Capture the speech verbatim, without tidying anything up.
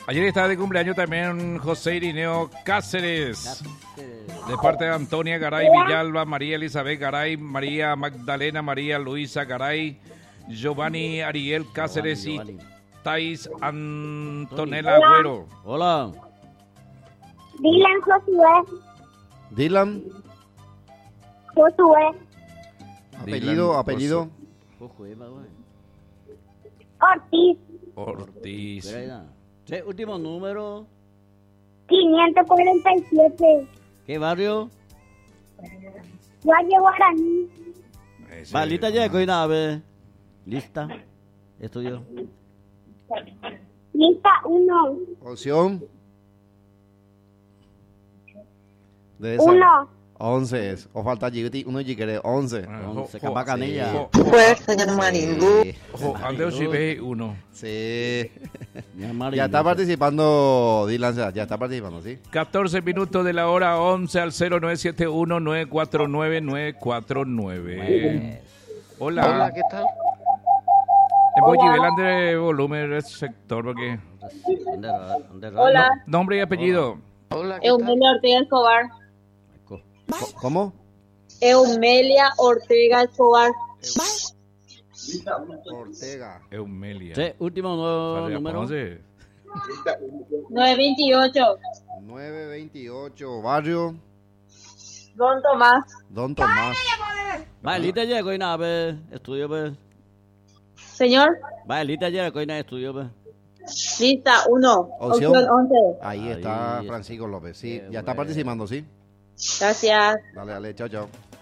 Ayer estaba de cumpleaños también José Irineo Cáceres. De parte de Antonia Garay Villalba, María Elizabeth Garay, María Magdalena, María Luisa Garay, Giovanni Ariel Cáceres Giovanni, y Giovanni. Thais Antonella Agüero. Hola. Dylan Josué. Dylan, Josué. apellido, Dylan apellido. Josué, va, güey. Ortiz. Ortiz. Espera ahí, nada. Sí, último número. quinientos cuarenta y siete. ¿Qué barrio? Valle Guaraní. Ese- Va, lista ya, coy nave. Lista. Estudio. Lista uno. Opción. De esa. Uno. once es. O falta Gigiti, uno Gigere, once. Ah, Once, jo- jo- Capacanilla. jo- Pues, señor Maringo. Sí. jo- Andeo Chive uno. Sí. Mi hermano Ya está inglés. participando Dylan, ya está participando, ¿sí? catorce minutos de la hora once al cero nueve siete uno nueve cuatro nueve nueve cuatro nueve. Hola. Hola, ¿qué tal? En voy nivel de volumen del sector porque ¿Dónde ra- dónde ra- Hola. nombre y apellido. Hola, ¿qué tal? Eumelia Ortega Escobar. Co- Co- ¿Cómo? Eumelia Ortega Escobar. Ortega. Eumelia. Sí, último nuevo Vale, número. entonces, nueve veintiocho. nueve veintiocho, barrio Don Tomás. Don Tomás. Va, lista ya, coy nave. Estudio, pues. Señor, Va, lista ya, coy nave. Estudio, pues. lista uno. Opción. Opción once. Ahí está Ahí Francisco López, sí. Qué Ya está bueno. participando, ¿sí? Gracias. Dale, dale, chao, chao.